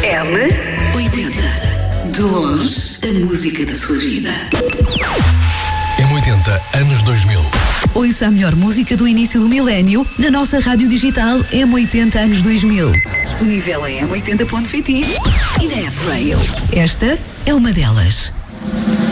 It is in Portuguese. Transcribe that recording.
M80. De longe, a música da sua vida. M80, anos 2000. Ouça a melhor música do início do milénio na nossa rádio digital M80 anos 2000. Disponível em m80.pt e na App Rail. Esta é uma delas.